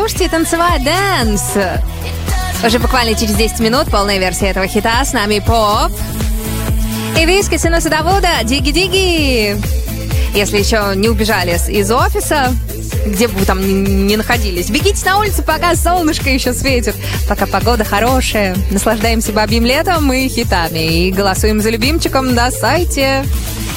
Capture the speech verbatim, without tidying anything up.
слушать и танцевать дэнс. Уже буквально через десять минут полная версия этого хита. С нами Поп и Виски Синусадавуда Диги-диги. Если еще не убежали из офиса, где бы вы там ни находились, бегите на улицу, пока солнышко еще светит, пока погода хорошая. Наслаждаемся бабьим летом и хитами. И голосуем за любимчиком на сайте